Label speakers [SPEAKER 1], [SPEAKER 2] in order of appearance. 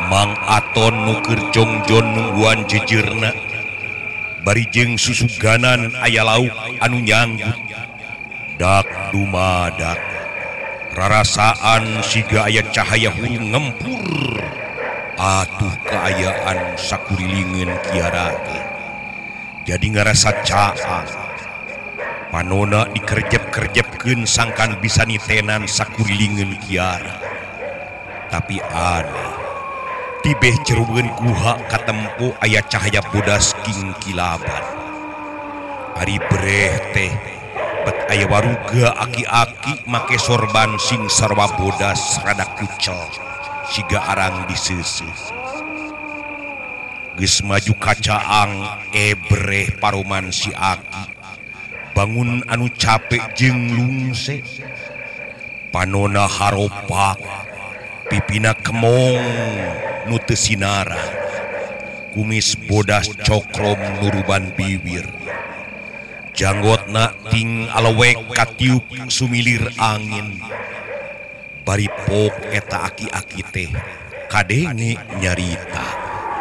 [SPEAKER 1] Mang Aton nuker jongjon nungguan jejerna barijeng susuganan aya lauk anu nyanggut dak dumadak rarasaan siga aya cahaya hurung ngempur atuh keayaan sakurilingeun kiara teh jadi ngarasa caang panona dikerjep-kerjepkeun sangkan bisa nitenan sakurilingeun kiara tapi aneh tibeh cerueun guha katempo aya cahaya bodas king kilaban ari breh teh bet aya waruga aki-aki make sorban sing sarwa bodas rada kucel siga arang diseuseuh geus maju kacaang breh paroman si aki bangun anu capek jeung lungse panona haropak pipina kemong nu teu sinara kumis bodas cokrom nuruban bibir janggotna ting alewek katiup sumilir angin bari pok eta aki-aki teh kadenge nyarita